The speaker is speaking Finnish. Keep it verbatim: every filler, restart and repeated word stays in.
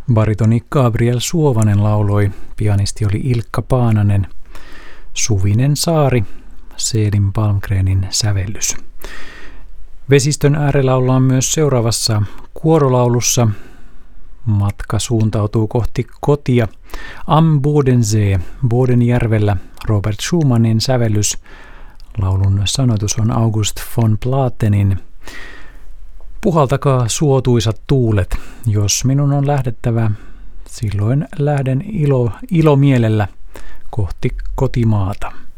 Baritoni Gabriel Suovanen lauloi, pianisti oli Ilkka Paananen. Suvinen saari, Seelin Palmgrenin sävellys. Vesistön äärellä ollaan myös seuraavassa kuorolaulussa. Matka suuntautuu kohti kotia. Am Bodensee, Bodenjärvellä, Robert Schumannin sävellys. Laulun sanoitus on August von Platenin. Puhaltakaa suotuisat tuulet, jos minun on lähdettävä, silloin lähden ilo, ilomielellä kohti kotimaata.